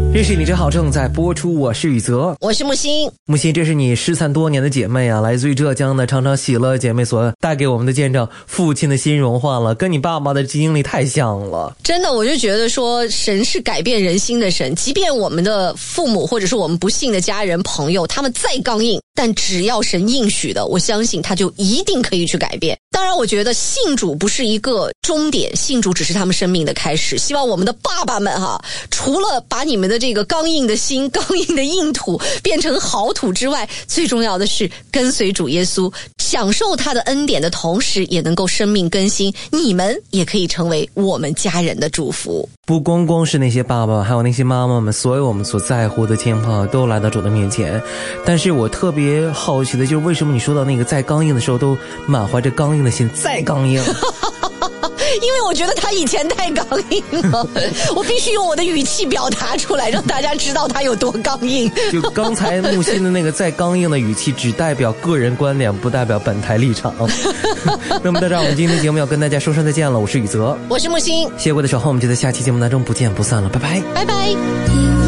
认识你真好正在播出，我是宇泽， 我是木星。 木星，这是你失散多年的姐妹啊，来自于浙江的常常喜乐姐妹所带给我们的见证，父亲的心融化了，跟你爸爸的经历太像了。 真的，我就觉得说神是改变人心的神，即便我们的父母或者是我们不幸的家人朋友，他们再刚硬，但只要神应许的，我相信他就一定可以去改变。当然我觉得信主不是一个终点，信主只是他们生命的开始。希望我们的爸爸们除了把你们的这个刚硬的心、刚硬的硬土变成好土之外，最重要的是跟随主耶稣，享受他的恩典的同时，也能够生命更新，你们也可以成为我们家人的祝福。 不光光是那些爸爸，还有那些妈妈们，所有我们所在乎的亲朋都来到主的面前。但是我特别好奇的就是，为什么你说到那个再刚硬的时候都满怀着刚硬的心，再刚硬因为我觉得他以前太刚硬了我必须用我的语气表达出来，让大家知道他有多刚硬。 就刚才木心的那个再刚硬的语气只代表个人观点，不代表本台立场那么到这儿，我们今天的节目要跟大家说声再见了。我是宇泽， 我是木星， 谢谢各位的守候，我们就在下期节目当中不见不散了，拜拜， 拜拜。